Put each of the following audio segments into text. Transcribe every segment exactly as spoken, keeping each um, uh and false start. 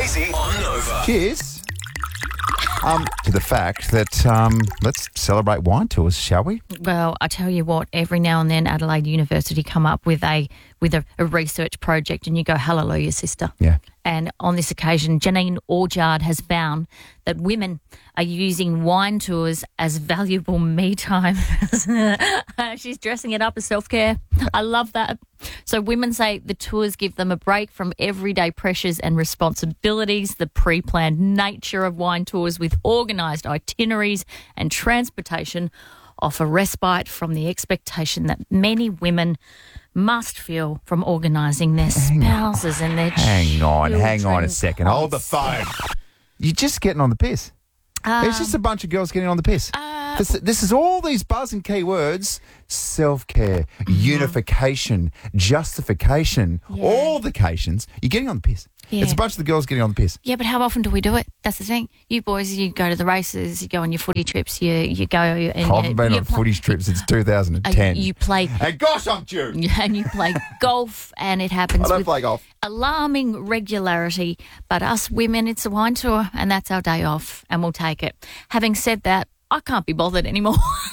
Hazy on Nova. Cheers. Um, to the fact that um, let's celebrate wine tours, shall we? Well, I tell you what, every now and then Adelaide University come up with a with a, a research project and you go, hallelujah, sister. Yeah. And on this occasion, Janine Orchard has found that women are using wine tours as valuable me time. She's dressing it up as self-care. I love that. So women say the tours give them a break from everyday pressures and responsibilities. The pre-planned nature of wine tours with organised itineraries and transportation offer respite from the expectation that many women must feel from organising their spouses and their Hang on, hang on a children second. Hold the phone. You're just getting on the piss. Um, it's just a bunch of girls getting on the piss. Uh, this, this is all these buzz and key words: self-care, Mm-hmm. unification, justification, Yeah. all the cations. You're getting on the piss. Yeah. It's a bunch of the girls getting on the piss. Yeah, but how often do we do it? That's the thing. You boys, you go to the races, you go on your footy trips, you you go and I haven't you, been you on play- footy trips since two thousand uh, ten. You play And gosh, I'm due. and you play golf, and it happens I don't with play golf. alarming regularity. But us women, it's a wine tour, and that's our day off, and we'll take it. Having said that, I can't be bothered anymore.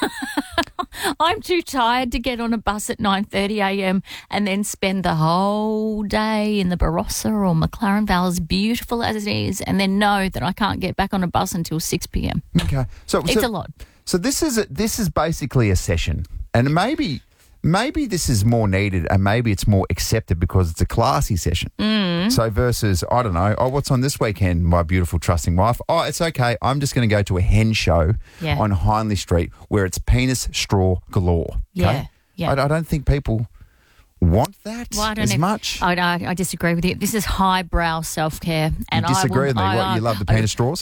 I'm too tired to get on a bus at nine thirty a m and then spend the whole day in the Barossa or McLaren Vale, as beautiful as it is, and then know that I can't get back on a bus until six p m. Okay, so It's so, a lot. So this is a, this is basically a session, and maybe maybe this is more needed, and maybe it's more accepted because it's a classy session. Mm. So versus I don't know, oh, what's on this weekend, my beautiful trusting wife? Oh, it's okay. I'm just going to go to a hen show Yeah. on Hindley Street where it's penis straw galore. Okay? Yeah, yeah. I, I don't think people want that Well, I don't as know. much. I, I, I disagree with you. This is highbrow self-care. And you disagree I will, with me? I, What, I- you love the I- penis straws?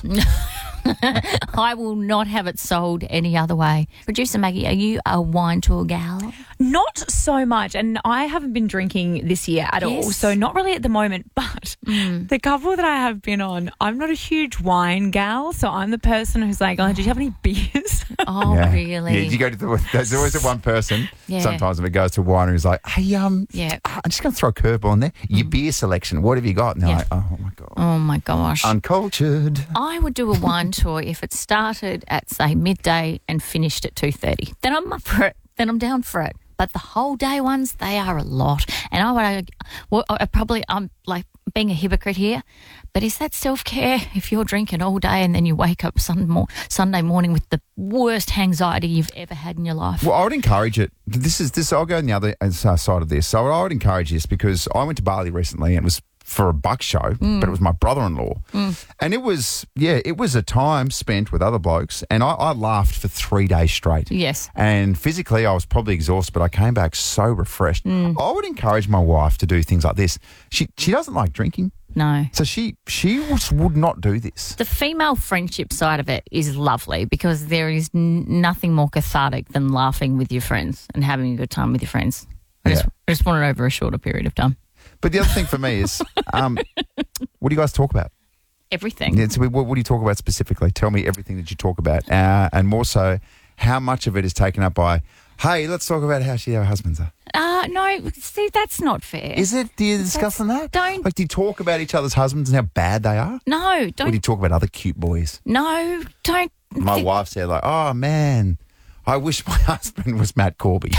I will not have it sold any other way. Producer Maggie, are you a wine tour gal? Not so much, and I haven't been drinking this year at all, Yes. so not really at the moment, but the couple that I have been on, I'm not a huge wine gal, so I'm the person who's like, oh, do you have any beers? Oh, Yeah. really? Yeah, you go to the, there's always that one person. Yeah. Sometimes if it goes to a winery, who's like, hey, um, Yeah. I'm just going to throw a curveball in there. Your beer selection, what have you got? And they're Yeah. like, oh, my God. Oh, my gosh. Uncultured. I would do a wine tour if it started at, say, midday and finished at two thirty. Then I'm up for it. Then I'm down for it. But the whole day ones, they are a lot. And I would, well, I probably, I'm like being a hypocrite here, but is that self-care if you're drinking all day and then you wake up Sunday, mor- Sunday morning with the worst anxiety you've ever had in your life? Well, I would encourage it. This is this. I'll go on the other uh, side of this. So I would encourage this because I went to Bali recently and it was for a buck show, Mm. but it was my brother-in-law. And it was, yeah, it was a time spent with other blokes. And I, I laughed for three days straight. Yes. And physically, I was probably exhausted, but I came back so refreshed. Mm. I would encourage my wife to do things like this. She she doesn't like drinking. No. So she she was, would not do this. The female friendship side of it is lovely because there is n- nothing more cathartic than laughing with your friends and having a good time with your friends. I, just, Yeah. I just want it over a shorter period of time. But the other thing for me is, um, what do you guys talk about? Everything. Yeah, so what, what do you talk about specifically? Tell me everything that you talk about. Uh, and more so, how much of it is taken up by, hey, let's talk about how she, our husbands are. Uh, no, see, that's not fair. Is it? Do you discuss on that? don't- Like, do you talk about each other's husbands and how bad they are? No, Or do don't. you talk about other cute boys? No, don't. My thi- wife said, like, oh, man, I wish my husband was Matt Corby.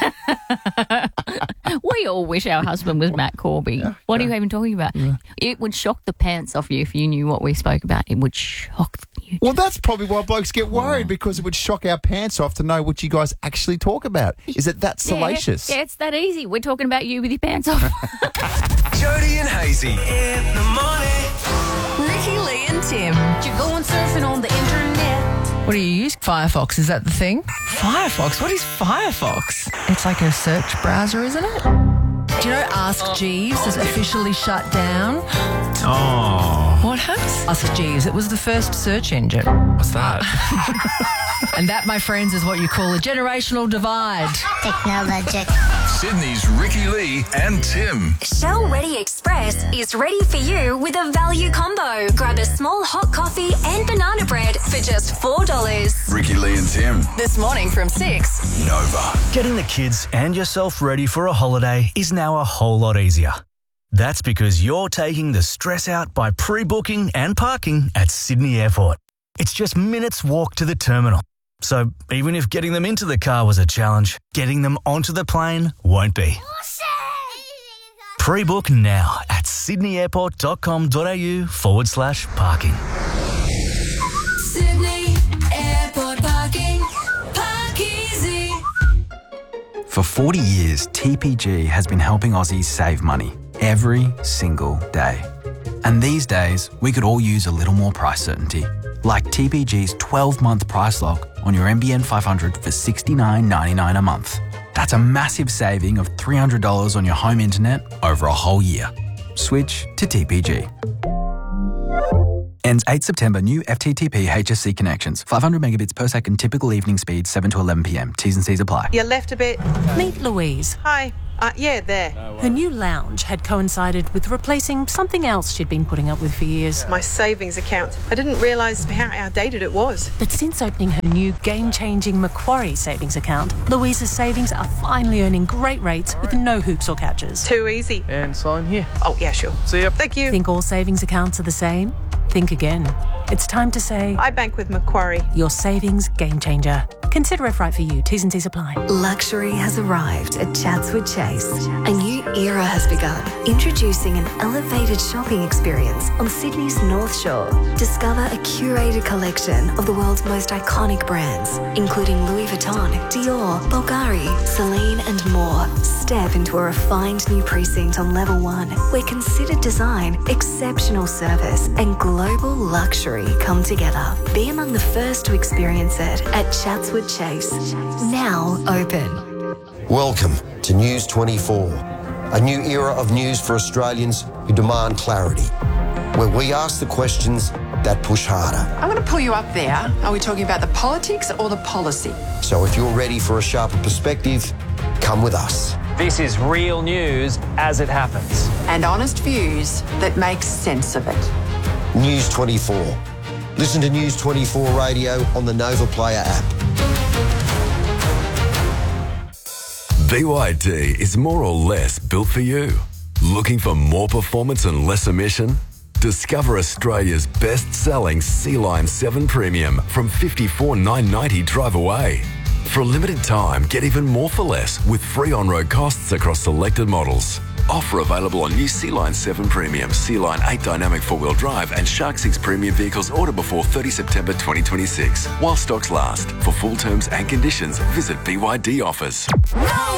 We all wish our husband was Matt Corby. What are you even talking about? It would shock the pants off you if you knew what we spoke about. It would shock you. Well, that's probably why blokes get worried, because it would shock our pants off to know what you guys actually talk about. Is it that salacious? Yeah, yeah, it's that easy. We're talking about you with your pants off. Jody and Hazy in the morning. Ricky, Lee and Tim. You're going surfing on the internet. What do you use? Firefox, is that the thing? Firefox? What is Firefox? It's like a search browser, isn't it? Do you know Ask Jeeves has officially shut down? Oh, What has? Ask Jeeves. It was the first search engine. what's that? And that, my friends, is what you call a generational divide. Technologic. Sydney's Ricky Lee and Tim. Shell Ready Express is ready for you with a value combo. Grab a small hot coffee and banana bread for just four dollars. Ricky Lee and Tim. This morning from six. Nova. Getting the kids and yourself ready for a holiday is now a whole lot easier. That's because you're taking the stress out by pre-booking and parking at Sydney Airport. It's just minutes walk to the terminal. So even if getting them into the car was a challenge, getting them onto the plane won't be. Pre-book now at sydneyairport.com.au forward slash parking. Sydney Airport parking. Park easy. For forty years, T P G has been helping Aussies save money every single day. And these days, we could all use a little more price certainty. Like T P G's twelve-month price lock on your M B N five hundred for sixty-nine ninety-nine a month. That's a massive saving of three hundred dollars on your home internet over a whole year. Switch to T P G. Ends eighth September. New F T T P H S C connections. five hundred megabits per second typical evening speed, seven to eleven p m. T's and C's apply. You left a bit. Meet Louise. Hi. Uh, yeah, there. Her new lounge had coincided with replacing something else she'd been putting up with for years. My savings account. I didn't realise how outdated it was. But since opening her new game-changing Macquarie savings account, Louise's savings are finally earning great rates with no hoops or catches. Too easy. And sign here. Oh, yeah, sure. See ya. Thank you. Think all savings accounts are the same? Think again. It's time to say... I bank with Macquarie. Your savings game changer. Consider if right for you. T's and C's apply. Luxury has arrived at Chatswood Chase. A new era has begun. Introducing an elevated shopping experience on Sydney's North Shore. Discover a curated collection of the world's most iconic brands, including Louis Vuitton, Dior, Bulgari, Celine, and more. Step into a refined new precinct on level one, where considered design, exceptional service, and global luxury come together. Be among the first to experience it at Chatswood Chase. Now open. Welcome to News twenty-four, a new era of news for Australians who demand clarity, where we ask the questions that push harder. I'm going to pull you up there. Are we talking about the politics or the policy? So if you're ready for a sharper perspective, come with us. This is real news as it happens. And honest views that make sense of it. News twenty-four. Listen to News twenty-four Radio on the Nova Player app. B Y D is more or less built for you. Looking for more performance and less emission? Discover Australia's best-selling Sea-Line seven Premium from fifty-four thousand nine hundred ninety dollars drive away. For a limited time, get even more for less with free on-road costs across selected models. Offer available on new Sea-Line seven Premium, Sea-Line eight Dynamic four-wheel drive and Shark six Premium vehicles order before thirtieth September twenty twenty-six. While stocks last. For full terms and conditions, visit B Y D Offers.